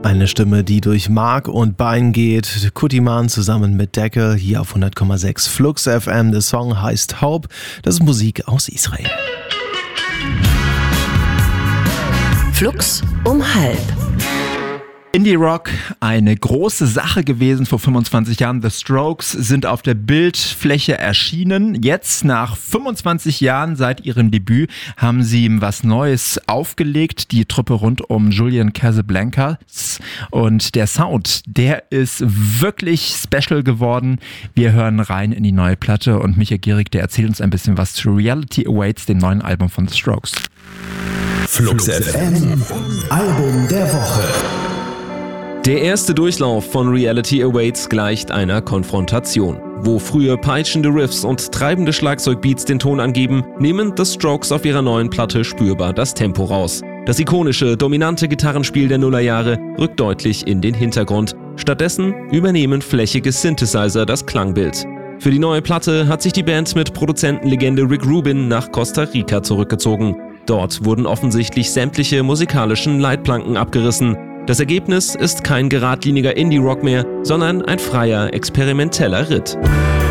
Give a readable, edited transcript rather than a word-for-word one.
Eine Stimme, die durch Mark und Bein geht. Kutiman zusammen mit Deckel hier auf 100,6 Flux FM. Der Song heißt Hope. Das ist Musik aus Israel. Flux um 12. Indie-Rock, eine große Sache gewesen vor 25 Jahren. The Strokes sind auf der Bildfläche erschienen. Jetzt, nach 25 Jahren seit ihrem Debüt, haben sie was Neues aufgelegt. Die Truppe rund um Julian Casablancas. Und der Sound, der ist wirklich special geworden. Wir hören rein in die neue Platte und Michael Gierig, der erzählt uns ein bisschen was zu Reality Awaits, dem neuen Album von The Strokes. Flux FM, Album der Woche. Der erste Durchlauf von Reality Awaits gleicht einer Konfrontation. Wo früher peitschende Riffs und treibende Schlagzeugbeats den Ton angeben, nehmen The Strokes auf ihrer neuen Platte spürbar das Tempo raus. Das ikonische, dominante Gitarrenspiel der Nullerjahre rückt deutlich in den Hintergrund. Stattdessen übernehmen flächige Synthesizer das Klangbild. Für die neue Platte hat sich die Band mit Produzentenlegende Rick Rubin nach Costa Rica zurückgezogen. Dort wurden offensichtlich sämtliche musikalischen Leitplanken abgerissen. Das Ergebnis ist kein geradliniger Indie-Rock mehr, sondern ein freier, experimenteller Ritt.